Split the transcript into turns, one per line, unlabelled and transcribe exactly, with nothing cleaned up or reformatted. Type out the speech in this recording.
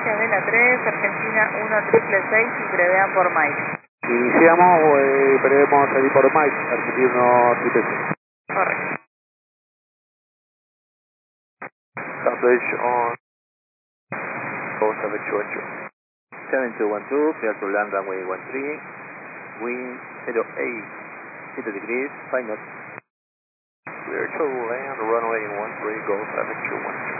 turbulencias de la tres, Argentina uno triple seis y prevean por Mike.
Iniciamos, eh, prevemos salir por Mike, Argentina uno triple seis.
Correcto.
Southbridge on oh seven two one two.
seven two one two, clear to land runway one three, wind zero eight, zero degrees, five knots.
Clear to land runway one three, go seven two one two.